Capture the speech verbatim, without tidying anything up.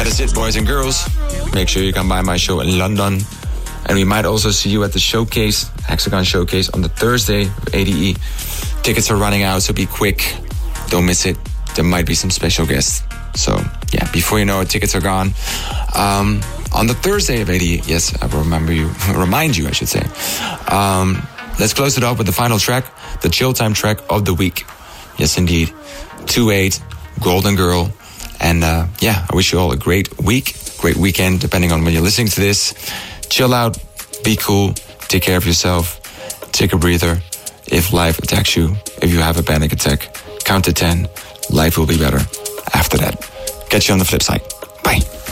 is it, boys and girls. Make sure you come by my show in London. And we might also see you at the showcase, Hexagon Showcase, on the Thursday of A D E. Tickets are running out, so be quick. Don't miss it. There might be some special guests. So, yeah, before you know it, tickets are gone. Um, on the Thursday of A D E, yes, I will remember you, remind you, I should say. Um, let's close it off with the final track, the Chill Time track of the week. Yes, indeed. two eight, Golden Girl. And uh, yeah, I wish you all a great week, great weekend, depending on when you're listening to this. Chill out, be cool, take care of yourself, take a breather. If life attacks you, if you have a panic attack, count to ten. Life will be better after that. Catch you on the flip side. Bye.